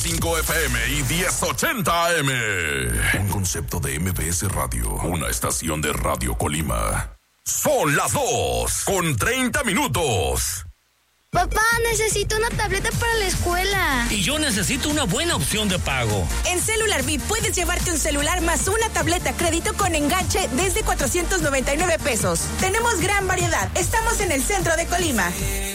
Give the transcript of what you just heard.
5 FM y 1080 AM. Un concepto de MBS Radio. Una estación de Radio Colima. Son las 2:30. Papá, necesito una tableta para la escuela. Y yo necesito una buena opción de pago. En Celular VIP puedes llevarte un celular más una tableta crédito con enganche desde 499 pesos. Tenemos gran variedad. Estamos en el centro de Colima.